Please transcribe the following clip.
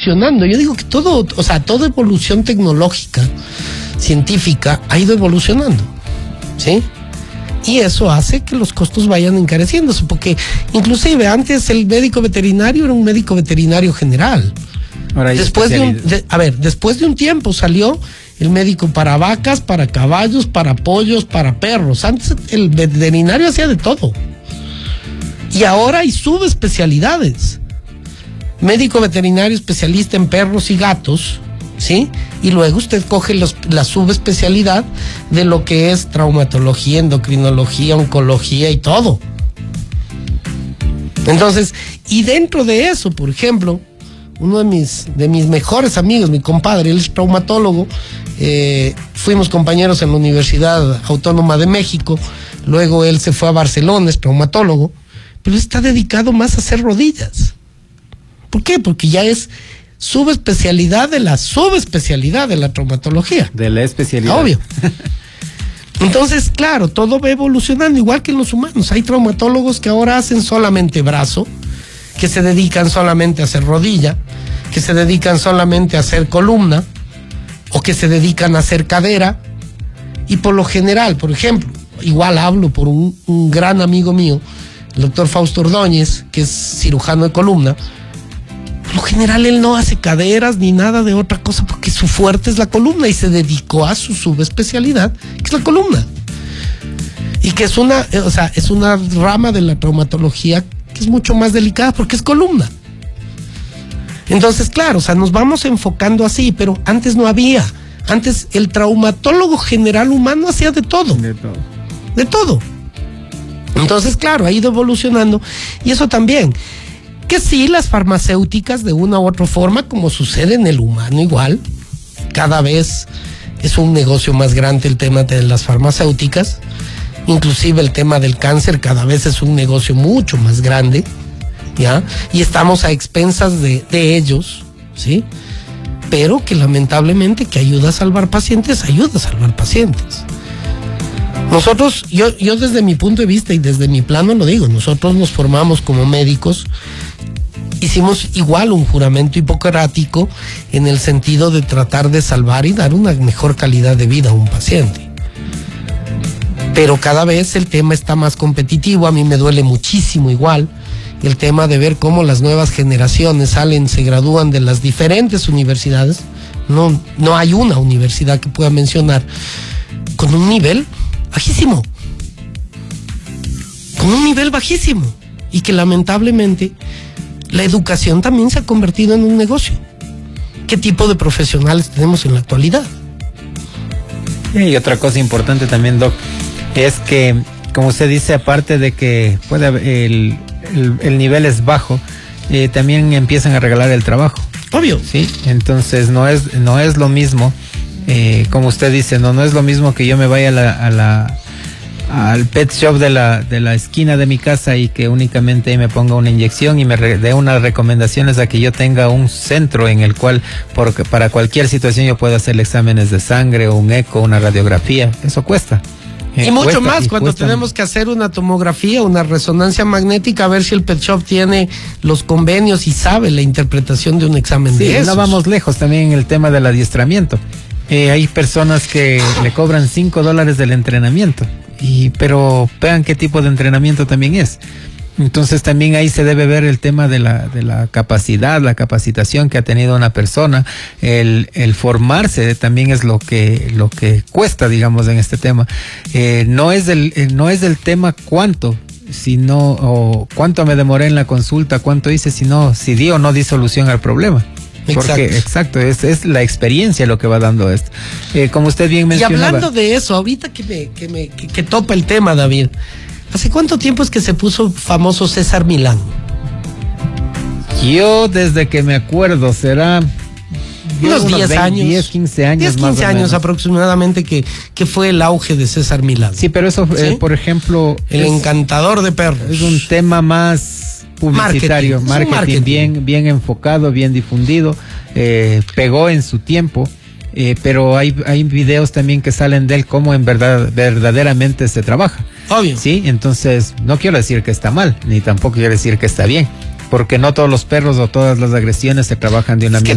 evolucionando. Yo digo que todo, o sea, toda evolución tecnológica, científica, ha ido evolucionando, ¿sí? Y eso hace que los costos vayan encareciéndose, porque inclusive antes el médico veterinario era un médico veterinario general. Ahora después de un tiempo salió el médico para vacas, para caballos, para pollos, para perros. Antes el veterinario hacía de todo. Y ahora hay subespecialidades. Médico veterinario especialista en perros y gatos, ¿sí? Y luego usted coge la subespecialidad de lo que es traumatología, endocrinología, oncología y todo. Entonces, y dentro de eso, por ejemplo, uno de mis mejores amigos, mi compadre, él es traumatólogo, fuimos compañeros en la Universidad Autónoma de México, luego él se fue a Barcelona, es traumatólogo, pero está dedicado más a hacer rodillas. ¿Por qué? Porque ya es subespecialidad de la subespecialidad de la traumatología. De la especialidad. Obvio. Entonces, claro, todo va evolucionando, igual que en los humanos. Hay traumatólogos que ahora hacen solamente brazo, que se dedican solamente a hacer rodilla, que se dedican solamente a hacer columna, o que se dedican a hacer cadera. Y por lo general, por ejemplo, igual hablo por un gran amigo mío, el doctor Fausto Ordóñez, que es cirujano de columna. Por lo general él no hace caderas ni nada de otra cosa porque su fuerte es la columna y se dedicó a su subespecialidad, que es la columna. Y que es una rama de la traumatología que es mucho más delicada porque es columna. Entonces, claro, nos vamos enfocando así, pero antes no había. Antes el traumatólogo general humano hacía de todo. De todo. Entonces, claro, ha ido evolucionando. Y eso también. Que sí, las farmacéuticas de una u otra forma, como sucede en el humano igual, cada vez es un negocio más grande el tema de las farmacéuticas, inclusive el tema del cáncer cada vez es un negocio mucho más grande, ¿ya? Y estamos a expensas de ellos, ¿sí? Pero que lamentablemente que ayuda a salvar pacientes. Nosotros, yo desde mi punto de vista y desde mi plano lo digo, nosotros nos formamos como médicos, hicimos igual un juramento hipocrático en el sentido de tratar de salvar y dar una mejor calidad de vida a un paciente. Pero cada vez el tema está más competitivo, a mí me duele muchísimo igual el tema de ver cómo las nuevas generaciones se gradúan de las diferentes universidades, no hay una universidad que pueda mencionar con un nivel bajísimo, y que lamentablemente la educación también se ha convertido en un negocio. ¿Qué tipo de profesionales tenemos en la actualidad? Y otra cosa importante también, Doc, es que, como usted dice, aparte de que puede haber el nivel es bajo, también empiezan a regalar el trabajo. Obvio. Sí, entonces no es lo mismo, como usted dice, no es lo mismo que yo me vaya al pet shop de la esquina de mi casa y que únicamente me ponga una inyección y me dé unas recomendaciones a que yo tenga un centro en el cual para cualquier situación yo pueda hacer exámenes de sangre o un eco, una radiografía. Eso cuesta. Y mucho más cuando tenemos que hacer una tomografía, una resonancia magnética, a ver si el pet shop tiene los convenios y sabe la interpretación de un examen de esos. No vamos lejos también en el tema del adiestramiento. Hay personas que le cobran $5 del entrenamiento. Pero vean qué tipo de entrenamiento también es. Entonces también ahí se debe ver el tema de la capacidad, la capacitación que ha tenido una persona, el formarse también es lo que cuesta, digamos, en este tema. No es del tema cuánto, sino o cuánto me demoré en la consulta, cuánto hice, sino si di o no di solución al problema. Exacto, es la experiencia lo que va dando esto. Como usted bien mencionaba. Y hablando de eso, ahorita que topa el tema, David, ¿hace cuánto tiempo es que se puso famoso César Milán? Yo desde que me acuerdo, será unos 10 años. 10, 15 años. 10, 15 años aproximadamente que fue el auge de César Milán. Sí, pero eso, ¿sí? Por ejemplo. El encantador de perros. Es un tema más publicitario, marketing. Bien enfocado, bien difundido, pegó en su tiempo, pero hay videos también que salen de él cómo en verdad verdaderamente se trabaja. Obvio. Sí, entonces no quiero decir que está mal, ni tampoco quiero decir que está bien, porque no todos los perros o todas las agresiones se trabajan de una misma